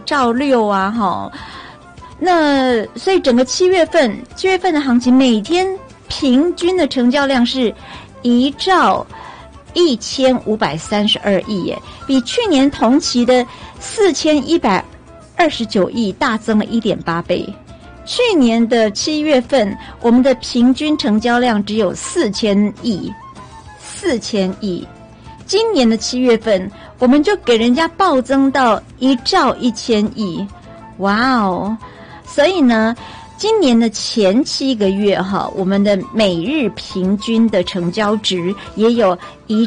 1.6兆啊哈。那所以整个七月份的行情，每天平均的成交量是1.1532亿耶，比去年同期的4129亿大增了 1.8 倍。去年的7月份，我们的平均成交量只有4000亿，今年的7月份，我们就给人家暴增到1.1兆亿，哇哦！所以呢，今年的前7个月哈，我们的每日平均的成交值也有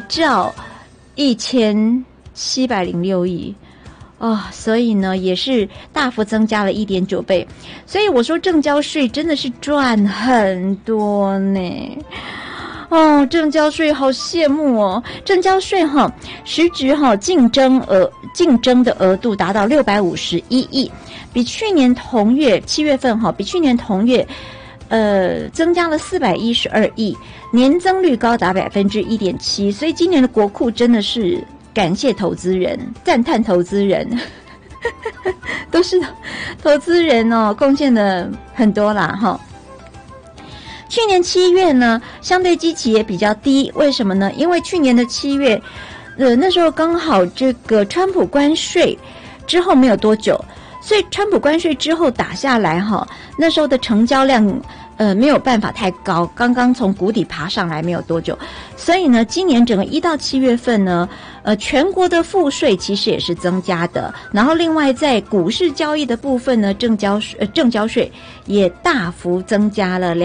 1.1706亿所以呢也是大幅增加了 1.9 倍。所以我说证交税真的是赚很多呢。证交税好羡慕哦！证交税实质竞争的额度达到651亿，比去年同月7月份比去年同月增加了412亿，年增率高达 1.7%。所以今年的国库真的是感谢投资人，赞叹投资人，都是投资人贡献的很多啦去年7月呢，相对基期也比较低，为什么呢？因为去年的7月，那时候刚好这个川普关税之后没有多久，所以川普关税之后打下来那时候的成交量没有办法太高，刚刚从谷底爬上来没有多久，所以呢，今年整个1到7月份呢，全国的赋税其实也是增加的，然后另外在股市交易的部分呢，证交税也大幅增加了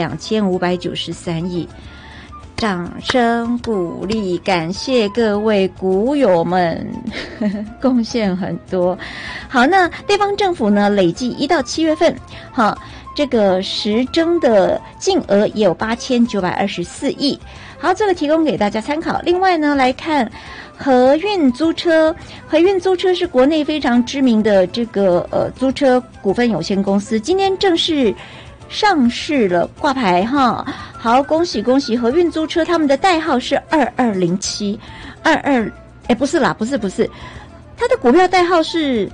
2593亿。掌声鼓励，感谢各位股友们贡献很多。好，那地方政府呢，累计1到7月份这个实征的净额也有8924亿。好，这个提供给大家参考。另外呢，来看和运租车，和运租车是国内非常知名的这个租车股份有限公司，今天正式上市了，挂牌好，恭喜恭喜和运租车，他们的代号是2207，不是啦，不是，他的股票代号是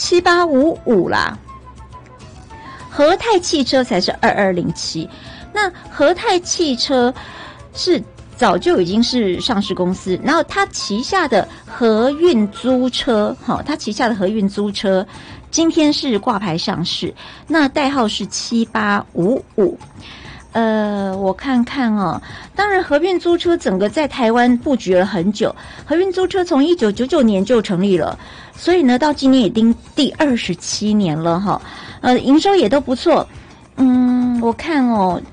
7855啦。和泰汽车才是2207，那和泰汽车是早就已经是上市公司，然后它旗下的和运租车，今天是挂牌上市，那代号是7855。我看看当然和运租车整个在台湾布局了很久，和运租车从1999年就成立了，所以呢到今年已经第27年了营收也都不错。我看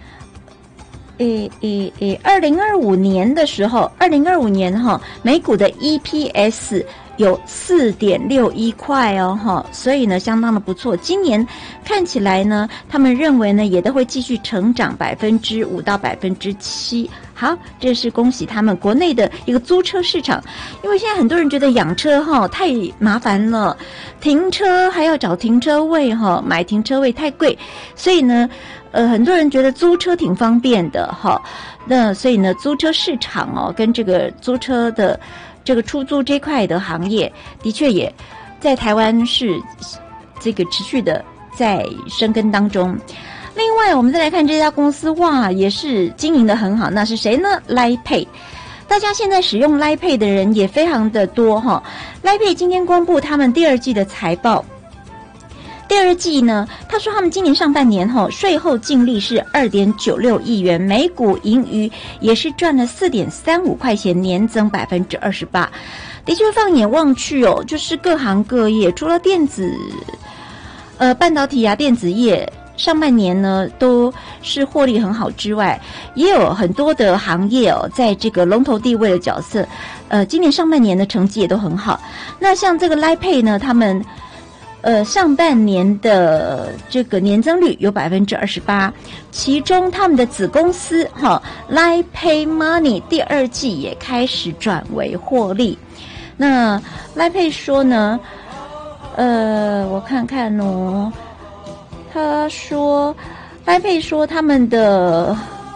2025年的时候，2025年每股的 EPS 有 4.61 块所以呢相当的不错。今年看起来呢，他们认为呢也都会继续成长5%到7%。好，这是恭喜他们国内的一个租车市场，因为现在很多人觉得养车太麻烦了，停车还要找停车位买停车位太贵，所以呢很多人觉得租车挺方便的那所以呢租车市场跟这个租车的这个出租这块的行业的确也在台湾是这个持续的在生根当中。另外我们再来看这家公司，哇，也是经营的很好，那是谁呢？ Line Pay。 大家现在使用 Line Pay 的人也非常的多Line Pay 今天公布他们第2季的财报，第2季呢，他说他们今年上半年税后净利是 2.96 亿元，每股盈余也是赚了 4.35 块钱，年增 28%。 的确放眼望去就是各行各业，除了电子半导体电子业上半年呢都是获利很好之外，也有很多的行业在这个龙头地位的角色，今年上半年的成绩也都很好。那像这个 Line Pay 呢，他们上半年的这个年增率有 28%， 其中他们的子公司Line Pay Money 第2季也开始转为获利。那 Line Pay 说呢，我看看他说 Line Pay 说他们的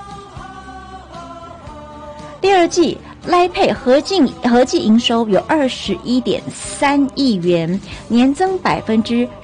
第2季Line Pay 合计营收有 21.3 亿元，年增